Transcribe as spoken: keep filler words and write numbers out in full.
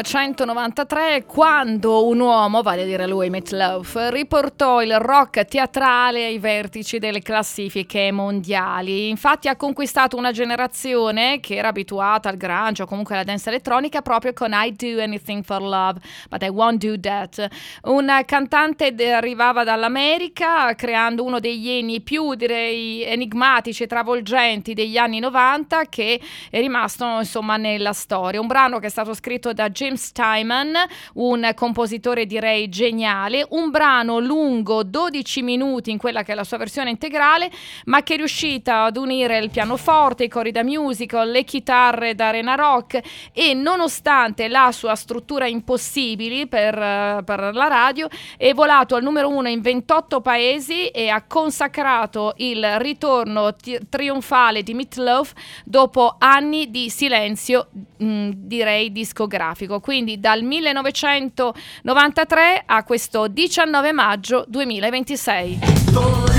millenovecentonovantatré, quando un uomo, vale a dire lui, Meat Loaf, riportò il rock teatrale ai vertici delle classifiche mondiali. Infatti ha conquistato una generazione che era abituata al grunge o comunque alla dance elettronica proprio con I Do Anything for Love, but I Won't Do That. Un cantante arrivava dall'America creando uno degli inni più, direi, enigmatici e travolgenti degli anni novanta, che è rimasto insomma nella storia. Un brano che è stato scritto da James Steinman, un compositore direi geniale, un brano lungo dodici minuti in quella che è la sua versione integrale, ma che è riuscita ad unire il pianoforte, i cori da musical, le chitarre da arena rock, e nonostante la sua struttura impossibili per, per la radio, è volato al numero uno in ventotto paesi e ha consacrato il ritorno ti- trionfale di Meat Loaf dopo anni di silenzio, mh, direi discografico. Quindi dal millenovecentonovantatré a questo diciannove maggio duemilaventisei.